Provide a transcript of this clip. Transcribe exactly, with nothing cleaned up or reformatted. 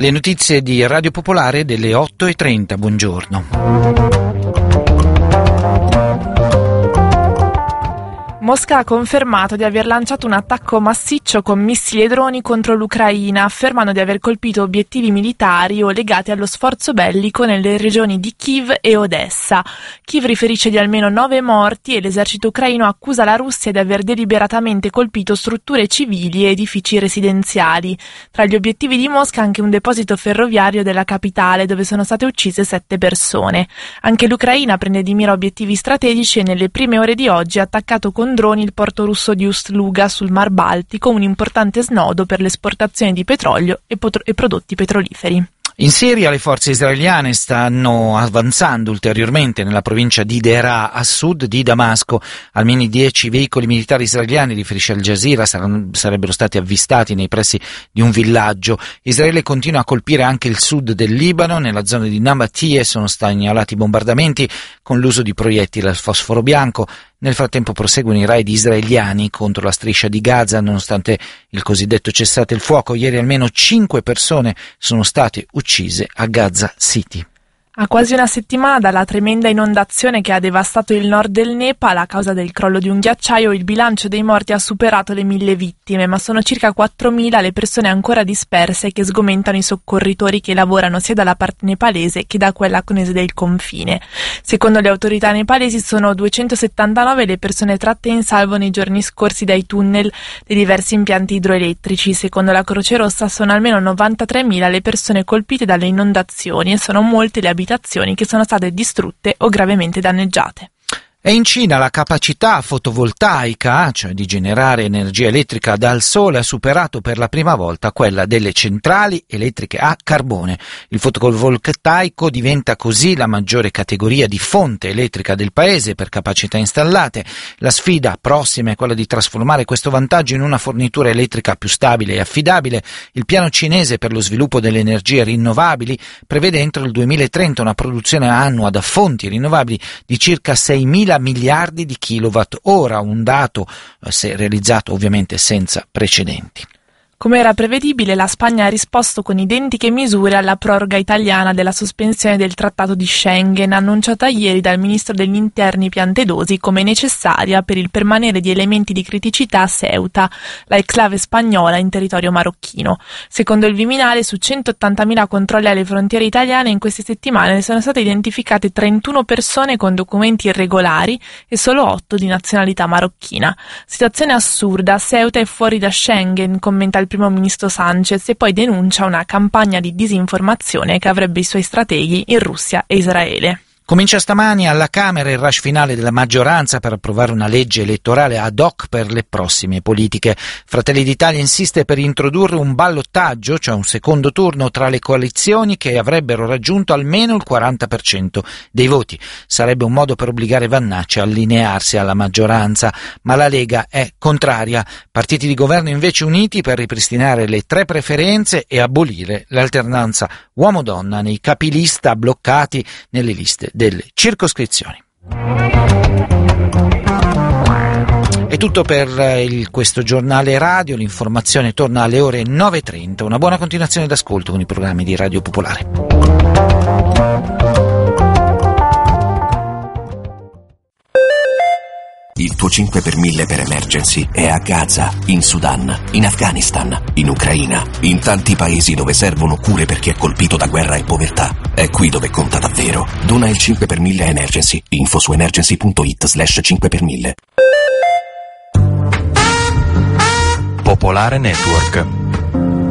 Le notizie di Radio Popolare delle otto e trenta, buongiorno. Mosca ha confermato di aver lanciato un attacco massiccio con missili e droni contro l'Ucraina, affermando di aver colpito obiettivi militari o legati allo sforzo bellico nelle regioni di Kiev e Odessa. Kiev riferisce di almeno nove morti e l'esercito ucraino accusa la Russia di aver deliberatamente colpito strutture civili e edifici residenziali. Tra gli obiettivi di Mosca anche un deposito ferroviario della capitale, dove sono state uccise sette persone. Anche l'Ucraina prende di mira obiettivi strategici e nelle prime ore di oggi ha attaccato con droni il porto russo di Ust-Luga sul Mar Baltico, un importante snodo per l'esportazione di petrolio e, potro- e prodotti petroliferi. In Siria le forze israeliane stanno avanzando ulteriormente nella provincia di Deraa, a sud di Damasco. Almeno dieci veicoli militari israeliani, riferisce Al Jazeera, saranno, sarebbero stati avvistati nei pressi di un villaggio. Israele continua a colpire anche il sud del Libano. Nella zona di Nabatie sono segnalati bombardamenti con l'uso di proiettili al fosforo bianco. Nel frattempo proseguono i raid israeliani contro la striscia di Gaza, nonostante il cosiddetto cessate il fuoco. Ieri almeno cinque persone sono state uccise a Gaza City. A quasi una settimana dalla tremenda inondazione che ha devastato il nord del Nepal a causa del crollo di un ghiacciaio, il bilancio dei morti ha superato le mille vittime, ma sono circa quattromila le persone ancora disperse che sgomentano i soccorritori che lavorano sia dalla parte nepalese che da quella conese del confine. Secondo le autorità nepalesi sono duecentosettantanove le persone tratte in salvo nei giorni scorsi dai tunnel dei diversi impianti idroelettrici. Secondo la Croce Rossa sono almeno novantatremila le persone colpite dalle inondazioni e sono molte le abitazioni che sono state distrutte o gravemente danneggiate. E in Cina la capacità fotovoltaica, cioè di generare energia elettrica dal sole, ha superato per la prima volta quella delle centrali elettriche a carbone. Il fotovoltaico diventa così la maggiore categoria di fonte elettrica del paese per capacità installate. La sfida prossima è quella di trasformare questo vantaggio in una fornitura elettrica più stabile e affidabile. Il piano cinese per lo sviluppo delle energie rinnovabili prevede entro il duemilatrenta una produzione annua da fonti rinnovabili di circa seimila miliardi di kilowatt ora, un dato se realizzato ovviamente senza precedenti. Come era prevedibile, la Spagna ha risposto con identiche misure alla proroga italiana della sospensione del Trattato di Schengen, annunciata ieri dal ministro degli Interni Piantedosi come necessaria per il permanere di elementi di criticità a Ceuta, la exclave spagnola in territorio marocchino. Secondo il Viminale, su centottantamila controlli alle frontiere italiane in queste settimane sono state identificate trentuno persone con documenti irregolari e solo otto di nazionalità marocchina. Situazione assurda, Ceuta è fuori da Schengen, commenta il primo ministro Sanchez, e poi denuncia una campagna di disinformazione che avrebbe i suoi strateghi in Russia e Israele. Comincia stamani alla Camera il rush finale della maggioranza per approvare una legge elettorale ad hoc per le prossime politiche. Fratelli d'Italia insiste per introdurre un ballottaggio, cioè un secondo turno tra le coalizioni che avrebbero raggiunto almeno il quaranta per cento dei voti. Sarebbe un modo per obbligare Vannacci a allinearsi alla maggioranza, ma la Lega è contraria. Partiti di governo invece uniti per ripristinare le tre preferenze e abolire l'alternanza uomo-donna nei capilista bloccati nelle liste delle circoscrizioni. È tutto per il, questo giornale radio, l'informazione torna alle ore nove e trenta. Una buona continuazione d'ascolto con i programmi di Radio Popolare. Il tuo cinque per mille per Emergency è a Gaza, in Sudan, in Afghanistan, in Ucraina, in tanti paesi dove servono cure per chi è colpito da guerra e povertà. È qui dove conta davvero. Dona il cinque per mille a Emergency. Info su emergency punto it slash cinque per mille. Popolare Network.